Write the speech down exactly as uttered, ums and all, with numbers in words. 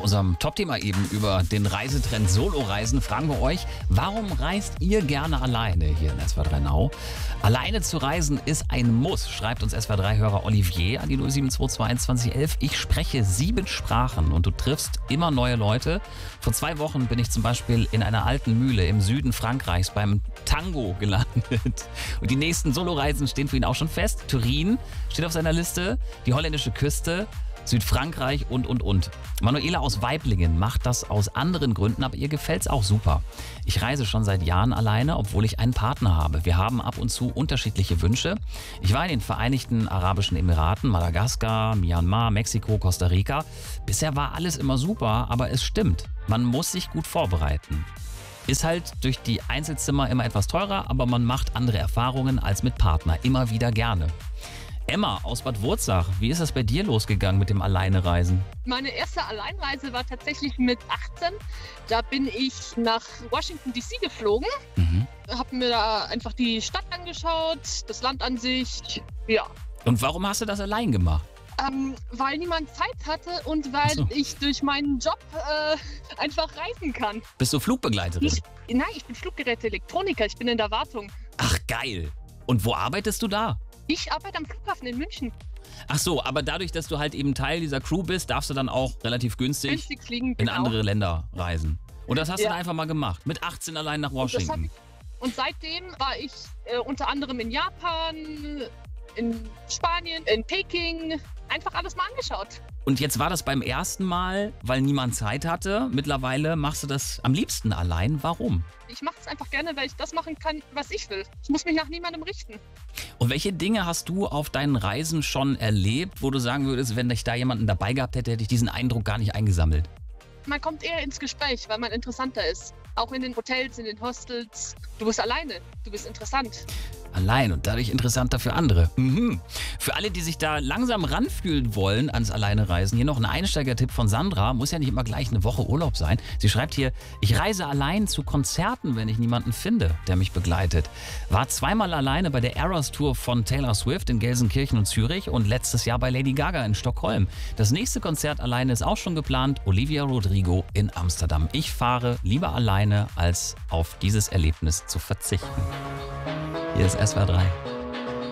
unserem Top-Thema eben über den Reisetrend Solo-Reisen fragen wir euch, warum reist ihr gerne alleine hier in S W R drei Now? Alleine zu reisen ist ein Muss, schreibt uns S W R drei-Hörer Olivier an die null sieben zwei zwei einundzwanzig elf. Ich spreche sieben Sprachen und du triffst immer neue Leute. Vor zwei Wochen bin ich zum Beispiel in einer alten Mühle im Süden Frankreichs beim Tango gelandet. Und die nächsten Solo-Reisen stehen für ihn auch schon fest. Turin steht auf seiner Liste, die holländische Küste, Südfrankreich und, und, und. Manuela aus Waiblingen macht das aus anderen Gründen, aber ihr gefällt's auch super. Ich reise schon seit Jahren alleine, obwohl ich einen Partner habe. Wir haben ab und zu unterschiedliche Wünsche. Ich war in den Vereinigten Arabischen Emiraten, Madagaskar, Myanmar, Mexiko, Costa Rica. Bisher war alles immer super, aber es stimmt. Man muss sich gut vorbereiten. Ist halt durch die Einzelzimmer immer etwas teurer, aber man macht andere Erfahrungen als mit Partner. Immer wieder gerne. Emma aus Bad Wurzach, wie ist das bei dir losgegangen mit dem Alleinereisen? Meine erste Alleinreise war tatsächlich mit achtzehn. Da bin ich nach Washington D C geflogen, Mhm. habe mir da einfach die Stadt angeschaut, das Land an sich, ja. Und warum hast du das allein gemacht? Ähm, weil niemand Zeit hatte und weil Ach so. ich durch meinen Job äh, einfach reisen kann. Bist du Flugbegleiterin? Ich, nein, ich bin Fluggeräte-Elektroniker, ich bin in der Wartung. Ach geil. Und wo arbeitest du da? Ich arbeite am Flughafen in München. Ach so, aber dadurch, dass du halt eben Teil dieser Crew bist, darfst du dann auch relativ günstig, Günstig fliegen, in genau. andere Länder reisen. Und das hast du Ja. dann einfach mal gemacht. Mit achtzehn allein nach Und, das hab Washington. ich, und seitdem war ich äh, unter anderem in Japan, in Spanien, in Peking, einfach alles mal angeschaut. Und jetzt war das beim ersten Mal, weil niemand Zeit hatte. Mittlerweile machst du das am liebsten allein. Warum? Ich mache es einfach gerne, weil ich das machen kann, was ich will. Ich muss mich nach niemandem richten. Und welche Dinge hast du auf deinen Reisen schon erlebt, wo du sagen würdest, wenn ich da jemanden dabei gehabt hätte, hätte ich diesen Eindruck gar nicht eingesammelt? Man kommt eher ins Gespräch, weil man interessanter ist. Auch in den Hotels, in den Hostels. Du bist alleine, du bist interessant. Allein und dadurch interessanter für andere. Mhm. Für alle, die sich da langsam ranfühlen wollen ans Alleinereisen, hier noch ein Einsteigertipp von Sandra. Muss ja nicht immer gleich eine Woche Urlaub sein. Sie schreibt hier, ich reise allein zu Konzerten, wenn ich niemanden finde, der mich begleitet. War zweimal alleine bei der Eras Tour von Taylor Swift in Gelsenkirchen und Zürich und letztes Jahr bei Lady Gaga in Stockholm. Das nächste Konzert alleine ist auch schon geplant, Olivia Rodrigo in Amsterdam. Ich fahre lieber alleine, als auf dieses Erlebnis zu verzichten. Hier ist S W R drei.